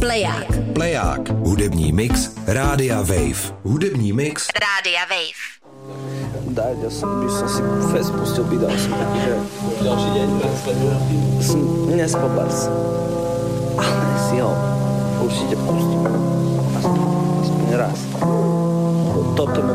Pleják. Hudební mix Rádia Wave. Hudební mix Rádia Wave. Dať, ja som si fest pustil, vydal som taký, že... Ďalší deň, som nespobal sa. Ale si ho určite pustím. Aspoň raz. Toto